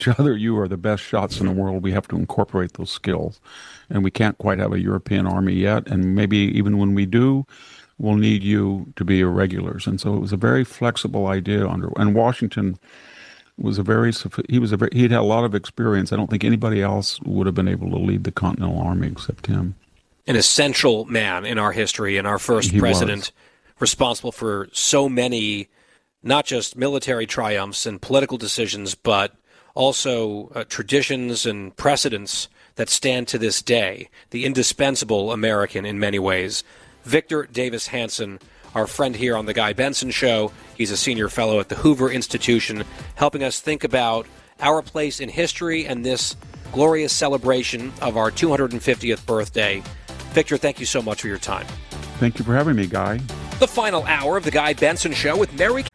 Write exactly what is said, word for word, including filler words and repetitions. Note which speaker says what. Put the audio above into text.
Speaker 1: each other. You are the best shots in the world. We have to incorporate those skills. And we can't quite have a European army yet. And maybe even when we do, we'll need you to be irregulars. And so it was a very flexible idea. Under And Washington was a very, he was a very, he'd had a lot of experience. I don't think anybody else would have been able to lead the Continental Army except him.
Speaker 2: An essential man in our history and our first
Speaker 1: He
Speaker 2: president,
Speaker 1: was.
Speaker 2: responsible for so many, not just military triumphs and political decisions, but also uh, traditions and precedents that stand to this day. The indispensable American in many ways. Victor Davis Hanson, our friend here on The Guy Benson Show. He's a senior fellow at the Hoover Institution, helping us think about our place in history and this glorious celebration of our two hundred fiftieth birthday. Victor, thank you so much for your time.
Speaker 1: Thank you for having me, Guy.
Speaker 2: The final hour of The Guy Benson Show with Mary